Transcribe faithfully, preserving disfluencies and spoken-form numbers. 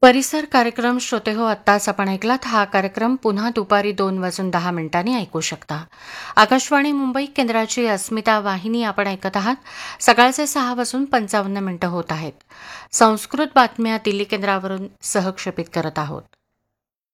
परिसर कार्यक्रम श्रोते हो, आत्ताच आपण ऐकलात. हा कार्यक्रम पुन्हा दुपारी दोन वाजून दहा मिनिटांनी ऐकू शकता. आकाशवाणी मुंबई केंद्राची अस्मिता वाहिनी आपण ऐकत आहात. सकाळचे सहा वाजून पंचावन्न मिनिटं होत आहेत. संस्कृत बातम्या दिल्ली केंद्रावरून सहक्षेपित करत आहोत.